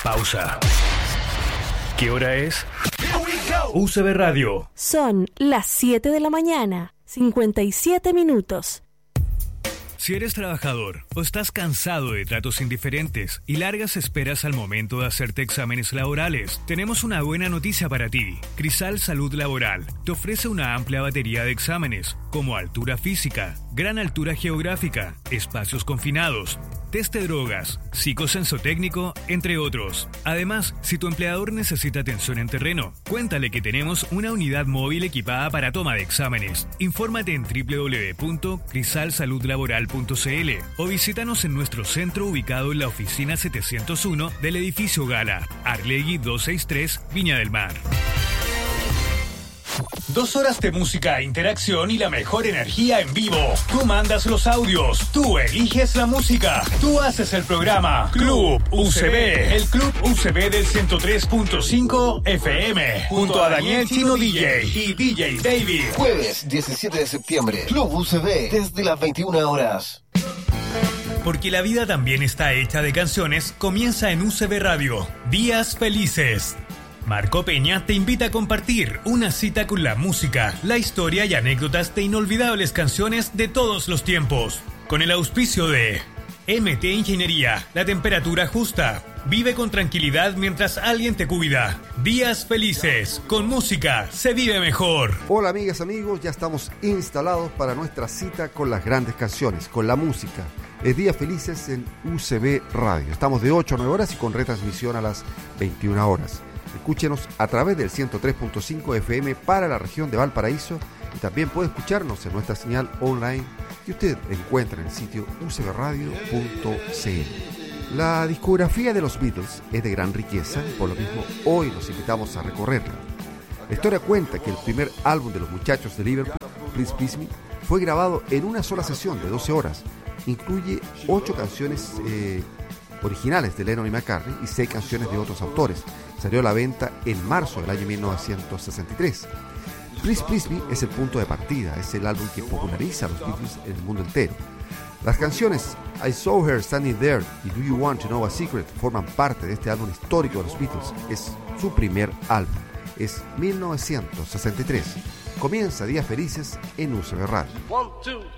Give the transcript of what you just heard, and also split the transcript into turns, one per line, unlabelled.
Pausa. ¿Qué hora es? UCB Radio.
Son las 7 de la mañana, 57 minutos.
Si eres trabajador o estás cansado de tratos indiferentes y largas esperas al momento de hacerte exámenes laborales, tenemos una buena noticia para ti. Crisal Salud Laboral te ofrece una amplia batería de exámenes, como altura física, gran altura geográfica, espacios confinados, test de drogas, psicosensotécnico, entre otros. Además, si tu empleador necesita atención en terreno, cuéntale que tenemos una unidad móvil equipada para toma de exámenes. Infórmate en www.crisalsaludlaboral.cl o visítanos en nuestro centro ubicado en la oficina 701 del edificio Gala, Arlegui 263, Viña del Mar. 2 horas de música, interacción y la mejor energía en vivo. Tú mandas los audios, tú eliges la música, tú haces el programa. Club UCB, el Club UCB del 103.5 FM, junto a Daniel Chino DJ y DJ David.
Jueves 17 de septiembre, Club UCB, desde las 21 horas.
Porque la vida también está hecha de canciones, comienza en UCB Radio. Días felices. Marco Peña te invita a compartir una cita con la música, la historia y anécdotas de inolvidables canciones de todos los tiempos. Con el auspicio de MT Ingeniería, la temperatura justa. Vive con tranquilidad mientras alguien te cuida. Días felices. Con música se vive mejor.
Hola amigas, amigos, ya estamos instalados para nuestra cita con las grandes canciones, con la música. Es Días Felices en UCB Radio. Estamos de 8 a 9 horas y con retransmisión a las 21 horas. Escúchenos a través del 103.5 FM para la región de Valparaíso y también puede escucharnos en nuestra señal online que usted encuentra en el sitio ucbradio.cl. La discografía de los Beatles es de gran riqueza, por lo mismo hoy los invitamos a recorrerla. La historia cuenta que el primer álbum de los muchachos de Liverpool, Please Please Me, fue grabado en una sola sesión de 12 horas. Incluye 8 canciones originales de Lennon y McCartney y 6 canciones de otros autores. Salió a la venta en marzo del año 1963. Please Please Me es el punto de partida, es el álbum que populariza a los Beatles en el mundo entero. Las canciones I Saw Her Standing There y Do You Want to Know a Secret forman parte de este álbum histórico de los Beatles. Es su primer álbum, es 1963. Comienza Días Felices en UCB Radio.